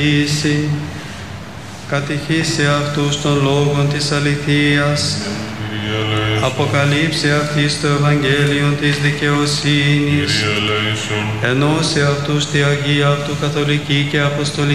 Κατηχήσει αυτούς των λόγων της αληθείας, αποκαλύψει αυτής το Ευαγγέλιο της δικαιοσύνης, ενώσει αυτούς τη Αγία αυτού Καθολική και Αποστολική